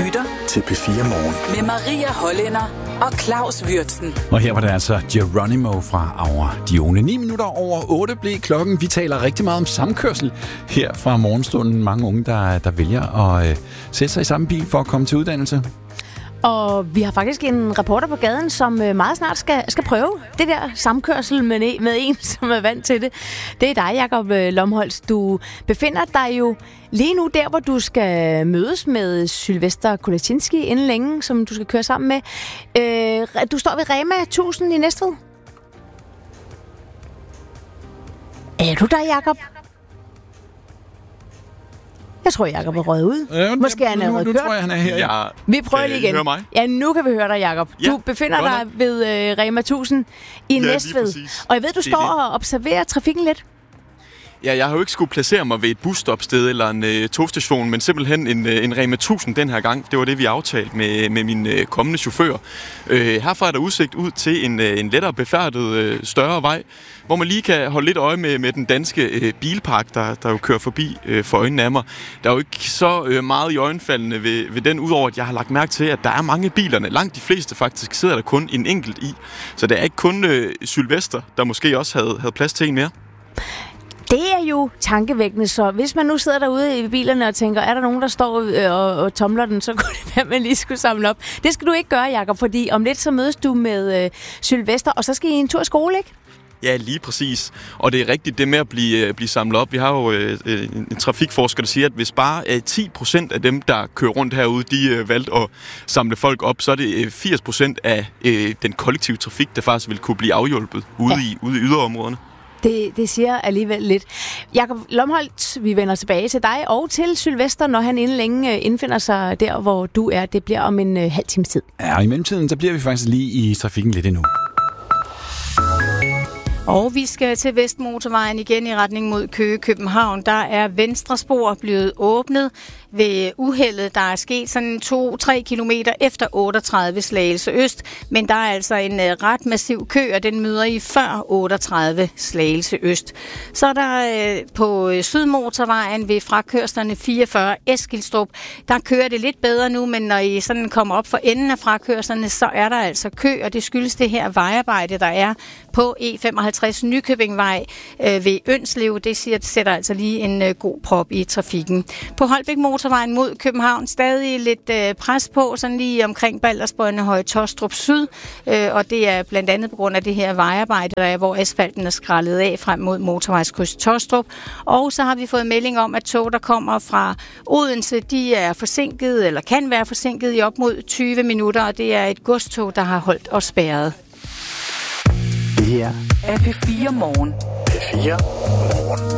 lytter til P4 Morgen med Maria Hollænder og Claus Würtzen. Og her var det altså Geronimo fra Aura Dione. 9 minutter over 8 blev klokken. Vi taler rigtig meget om samkørsel her fra morgenstunden. Mange unge, der vælger at sætte sig i samme bil for at komme til uddannelse. Og vi har faktisk en reporter på gaden, som meget snart skal prøve det der samkørsel med en, som er vant til det. Det er dig, Jakob Lomholtz. Du befinder dig jo lige nu der, hvor du skal mødes med Sylvester Kolecinski inden længe, som du skal køre sammen med. Du står ved Rema 1000 i Næstved. Er du der, Jakob? Jeg tror, Jakob er røget ud. Måske han er røget kørt. Nu tror jeg, han er her. Ja, vi prøver lige igen. Ja, nu kan vi høre dig, Jakob. Ja, du befinder dig ved Rema 1000 i Næstved. Og jeg ved, du står og observerer trafikken lidt. Ja, jeg har jo ikke skulle placere mig ved et busstopsted eller en togstation, men simpelthen en Rema 1000 den her gang. Det var det, vi aftalte med min kommende chauffør. Herfra er der udsigt ud til en lettere befærdet større vej, hvor man lige kan holde lidt øje med den danske bilpark, der jo kører forbi for øjnene af mig. Der er jo ikke så meget i øjenfaldene ved den, udover at jeg har lagt mærke til, at der er mange af bilerne. Langt de fleste faktisk sidder der kun en enkelt i. Så det er ikke kun Sylvester, der måske også havde plads til en mere. Det er jo tankevækkende, så hvis man nu sidder derude i bilerne og tænker, er der nogen, der står og tomler den, så kunne det være, at man lige skulle samle op. Det skal du ikke gøre, Jakob, fordi om lidt så mødes du med Sylvester, og så skal I en tur i skole, ikke? Ja, lige præcis. Og det er rigtigt, det med at blive samlet op. Vi har jo en trafikforsker, der siger, at hvis bare 10% af dem, der kører rundt herude, de valgte at samle folk op, så er det 80% af den kollektive trafik, der faktisk vil kunne blive afhjulpet ude i yderområderne. Det siger alligevel lidt. Jakob Lomholtz, vi vender tilbage til dig og til Sylvester, når han inden længe indfinder sig der, hvor du er. Det bliver om en halv times tid. Ja, og i mellemtiden, så bliver vi faktisk lige i trafikken lidt endnu. Og vi skal til Vestmotorvejen igen i retning mod Køge-København. Der er venstre spor blevet åbnet ved uheldet, der er sket sådan 2-3 kilometer efter 38 Slagelse Øst. Men der er altså en ret massiv kø, og den møder I før 38 Slagelse Øst. Så er der på Sydmotorvejen ved frakørslerne 44 Eskilstrup. Der kører det lidt bedre nu, men når I sådan kommer op for enden af frakørslerne, så er der altså kø, og det skyldes det her vejarbejde, der er på E55 Nykøbingvej ved Ønslev. Det sætter altså lige en god prop i trafikken. På Holbæk Motorvejen mod København stadig lidt pres på, sådan lige omkring Baldersbrønde Høje Taastrup Syd, og det er blandt andet på grund af det her vejarbejde, der er, hvor asfalten er skrællet af frem mod motorvejskryds Taastrup. Og så har vi fået melding om, at tog, der kommer fra Odense, de er forsinket, eller kan være forsinket i op mod 20 minutter, og det er et godstog, der har holdt og spærret. Det her er P4 Morgen. P4 Morgen.